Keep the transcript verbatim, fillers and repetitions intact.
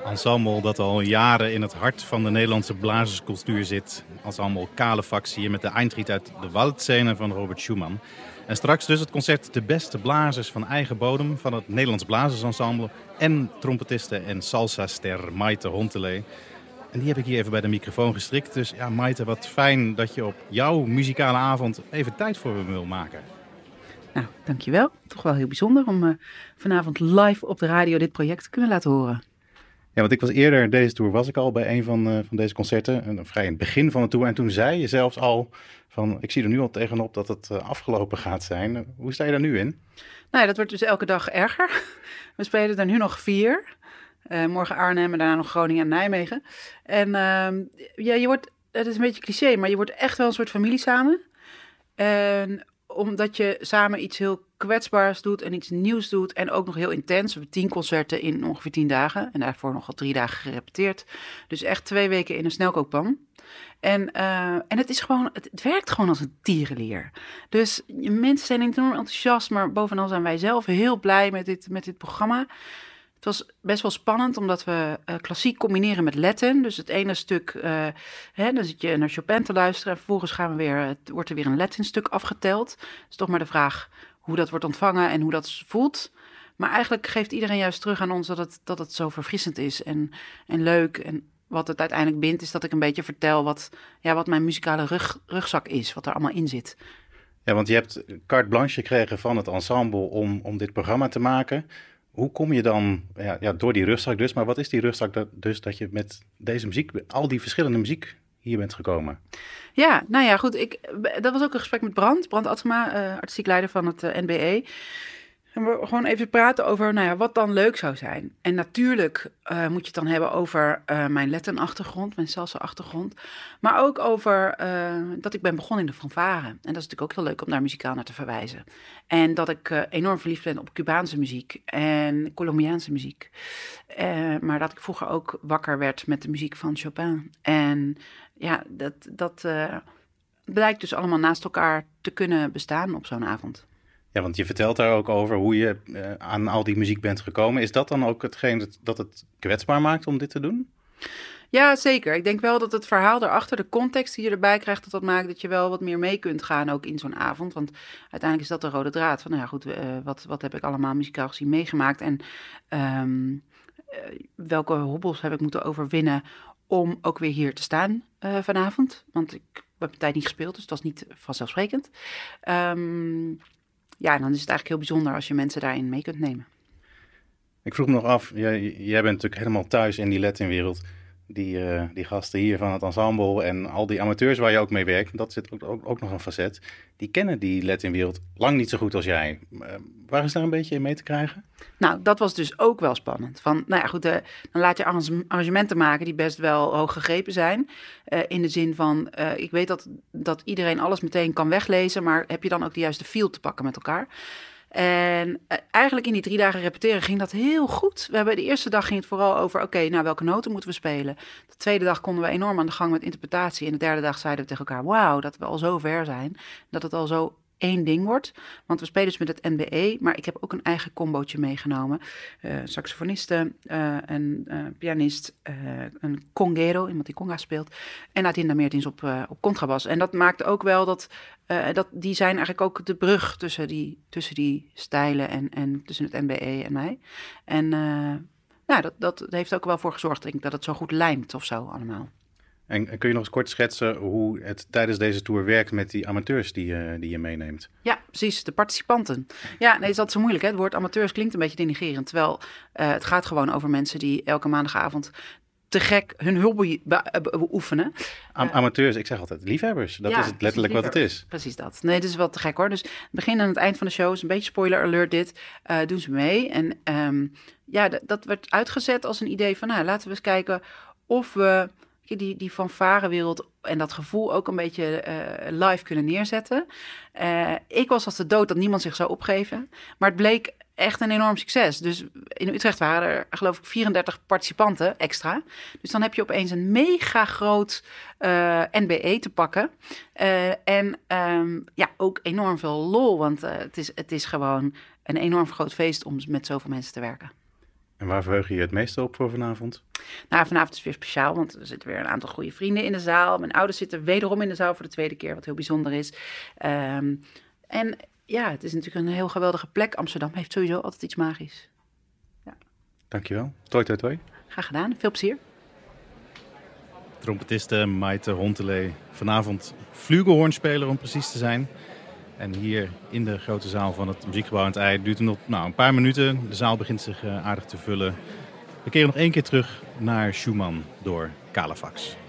Ensemble dat al jaren in het hart van de Nederlandse blazerscultuur zit. Ensemble Kalefax hier met de Eintritt uit de Waldscene van Robert Schumann. En straks dus het concert De Beste Blazers van eigen bodem van het Nederlands Blazersensemble en trompetiste en salsa-ster Maite Hontelee. En die heb ik hier even bij de microfoon gestrikt. Dus ja, Maite, wat fijn dat je op jouw muzikale avond even tijd voor me wil maken. Nou, dankjewel. Toch wel heel bijzonder om uh, vanavond live op de radio dit project te kunnen laten horen. Ja, want ik was eerder, deze tour was ik al bij een van, uh, van deze concerten. Uh, vrij in het begin van de tour. En toen zei je zelfs al van, ik zie er nu al tegenop dat het uh, afgelopen gaat zijn. Uh, hoe sta je daar nu in? Nou ja, dat wordt dus elke dag erger. We spelen er nu nog vier. Uh, morgen Arnhem en daarna nog Groningen en Nijmegen. En uh, ja, je wordt, het is een beetje cliché, maar je wordt echt wel een soort familie samen. En omdat je samen iets heel kwetsbaars doet en iets nieuws doet en ook nog heel intens. We hebben tien concerten in ongeveer tien dagen en daarvoor nog al drie dagen gerepeteerd. Dus echt twee weken in een snelkookpan. En, uh, en het is gewoon, het, het werkt gewoon als een tierenlier. Dus mensen zijn enorm enthousiast, maar bovenal zijn wij zelf heel blij met dit, met dit programma. Het was best wel spannend, omdat we uh, klassiek combineren met Latin. Dus het ene stuk, uh, hè, dan zit je naar Chopin te luisteren en vervolgens gaan we weer, het wordt er weer een Latin stuk afgeteld. Het is toch maar de vraag hoe dat wordt ontvangen en hoe dat voelt. Maar eigenlijk geeft iedereen juist terug aan ons dat het, dat het zo verfrissend is en, en leuk. En wat het uiteindelijk bindt, is dat ik een beetje vertel wat, ja, wat mijn muzikale rug, rugzak is, wat er allemaal in zit. Ja, want je hebt carte blanche gekregen van het ensemble om, om dit programma te maken. Hoe kom je dan, ja, ja, door die rugzak dus, maar wat is die rugzak dat, dus dat je met deze muziek, al die verschillende muziek hier bent gekomen? Ja, nou ja, goed, ik, dat was ook een gesprek met Brand, Brand Attema, uh, artistiek leider van het uh, N B E. En we gewoon even praten over, nou ja, wat dan leuk zou zijn. En natuurlijk uh, moet je het dan hebben over uh, mijn Latin-achtergrond, mijn salsa-achtergrond. Maar ook over uh, dat ik ben begonnen in de fanfare. En dat is natuurlijk ook heel leuk om daar muzikaal naar te verwijzen. En dat ik uh, enorm verliefd ben op Cubaanse muziek en Colombiaanse muziek. Uh, maar dat ik vroeger ook wakker werd met de muziek van Chopin. En ja, dat, dat uh, blijkt dus allemaal naast elkaar te kunnen bestaan op zo'n avond. Ja, want je vertelt daar ook over hoe je uh, aan al die muziek bent gekomen. Is dat dan ook hetgeen dat, dat het kwetsbaar maakt om dit te doen? Ja, zeker. Ik denk wel dat het verhaal erachter, de context die je erbij krijgt, dat dat maakt dat je wel wat meer mee kunt gaan ook in zo'n avond. Want uiteindelijk is dat de rode draad van, nou ja goed, uh, wat, wat heb ik allemaal muzikaal gezien meegemaakt en um, uh, welke hobbels heb ik moeten overwinnen om ook weer hier te staan uh, vanavond. Want ik heb een tijd niet gespeeld, dus het was niet vanzelfsprekend. Um, Ja, dan is het eigenlijk heel bijzonder als je mensen daarin mee kunt nemen. Ik vroeg me nog af, jij, jij bent natuurlijk helemaal thuis in die Latinwereld. Die, uh, die gasten hier van het ensemble en al die amateurs waar je ook mee werkt, dat zit ook, ook, ook nog een facet. Die kennen die Latinwereld lang niet zo goed als jij. Uh, waar is daar een beetje in mee te krijgen? Nou, dat was dus ook wel spannend. Van, nou ja, goed, uh, dan laat je arrangementen maken die best wel hoog gegrepen zijn. Uh, in de zin van, uh, ik weet dat, dat iedereen alles meteen kan weglezen, maar heb je dan ook de juiste feel te pakken met elkaar? En uh, eigenlijk in die drie dagen repeteren ging dat heel goed. We hebben de eerste dag ging het vooral over, oké, okay, nou welke noten moeten we spelen? De tweede dag konden we enorm aan de gang met interpretatie. En de derde dag zeiden we tegen elkaar, wauw, dat we al zo ver zijn. Dat het al zo één ding wordt. Want we spelen dus met het N B E, maar ik heb ook een eigen combootje meegenomen. Uh, saxofoniste, uh, een uh, pianist, uh, een congero, iemand die conga speelt. En Adinda Meertens op, uh, op contrabas. En dat maakt ook wel dat, uh, dat die zijn eigenlijk ook de brug tussen die, tussen die stijlen en, en tussen het N B E en mij. En uh, nou, dat, dat heeft ook wel voor gezorgd, denk ik, dat het zo goed lijmt of zo allemaal. En kun je nog eens kort schetsen hoe het tijdens deze tour werkt met die amateurs die, uh, die je meeneemt? Ja, precies. De participanten. Ja, nee, het is altijd zo moeilijk. Hè? Het woord amateurs klinkt een beetje denigrerend. Terwijl uh, het gaat gewoon over mensen die elke maandagavond te gek hun hobby be- be- beoefenen. Am- amateurs, ik zeg altijd liefhebbers. Dat ja, is het letterlijk wat het is. Precies dat. Nee, dit is wel te gek hoor. Dus het begin en het eind van de show is een beetje spoiler alert dit. Uh, doen ze mee. En um, ja, d- dat werd uitgezet als een idee van, nou, laten we eens kijken of we die, die fanfarewereld en dat gevoel ook een beetje uh, live kunnen neerzetten. Uh, ik was als de dood dat niemand zich zou opgeven. Maar het bleek echt een enorm succes. Dus in Utrecht waren er, geloof ik, vierendertig participanten extra. Dus dan heb je opeens een mega groot uh, N B E te pakken. Uh, en um, ja, ook enorm veel lol. Want uh, het, is, het is gewoon een enorm groot feest om met zoveel mensen te werken. En waar verheug je je het meeste op voor vanavond? Nou, vanavond is weer speciaal, want er zitten weer een aantal goede vrienden in de zaal. Mijn ouders zitten wederom in de zaal voor de tweede keer, wat heel bijzonder is. Um, en ja, het is natuurlijk een heel geweldige plek. Amsterdam heeft sowieso altijd iets magisch. Ja. Dankjewel. Toi, toi, toi. Graag gedaan. Veel plezier. Trompetiste Maite Hontelee. Vanavond flugelhoornspeler om precies te zijn. En hier in de grote zaal van het Muziekgebouw aan het IJ duurt het nog nou, een paar minuten. De zaal begint zich uh, aardig te vullen. We keren nog één keer terug naar Schumann door Kalefax.